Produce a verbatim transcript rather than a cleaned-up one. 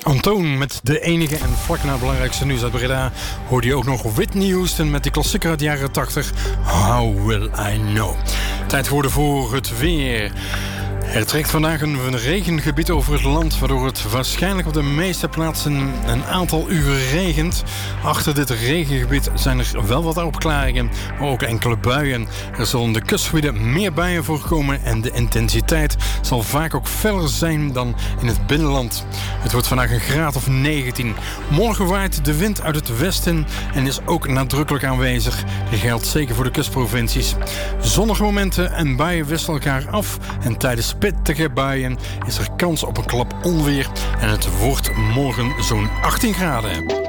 Antoon met de enige en vlak na het belangrijkste nieuws uit Breda hoorde je ook nog Whitney Houston met de klassieker uit de jaren tachtig, How Will I Know. Tijd geworden voor het weer. Er trekt vandaag een regengebied over het land, waardoor het waarschijnlijk op de meeste plaatsen een aantal uren regent. Achter dit regengebied zijn er wel wat opklaringen, maar ook enkele buien. Er zullen in de kustgebieden meer buien voorkomen en de intensiteit zal vaak ook feller zijn dan in het binnenland. Het wordt vandaag een graad of negentien. Morgen waait de wind uit het westen en is ook nadrukkelijk aanwezig. Dat geldt zeker voor de kustprovincies. Zonnige momenten en buien wisselen elkaar af en tijdens pittige buien is er kans op een klap onweer en het wordt morgen zo'n achttien graden.